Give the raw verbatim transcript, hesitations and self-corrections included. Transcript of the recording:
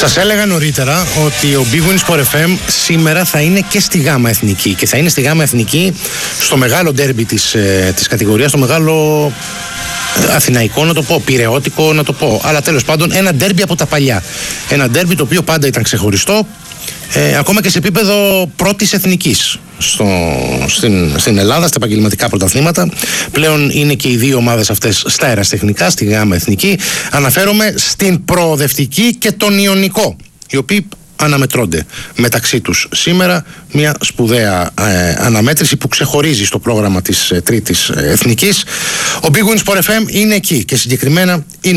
Σας έλεγα νωρίτερα ότι ο Big Win Sport εφ εμ σήμερα θα είναι και στη Γάμα Εθνική και θα είναι στη Γάμα Εθνική στο μεγάλο ντέρμπι της, ε, της κατηγορίας, στο μεγάλο αθηναϊκό να το πω, πειραιώτικο να το πω, αλλά τέλος πάντων ένα ντέρμπι από τα παλιά, ένα ντέρμπι το οποίο πάντα ήταν ξεχωριστό, ε, ακόμα και σε επίπεδο πρώτης εθνικής στο, στην, στην Ελλάδα, στα επαγγελματικά πρωταθλήματα. Πλέον είναι και οι δύο ομάδες αυτές στα αεραστεχνικά, στη Γάμα Εθνική. Αναφέρομαι στην προοδευτική και τον Ιωνικό, οι οποίοι αναμετρώνται μεταξύ τους σήμερα. Μια σπουδαία ε, αναμέτρηση που ξεχωρίζει στο πρόγραμμα της ε, τρίτης ε, εθνικής. Ο Big Win Sport εφ εμ είναι εκεί και συγκεκριμένα είναι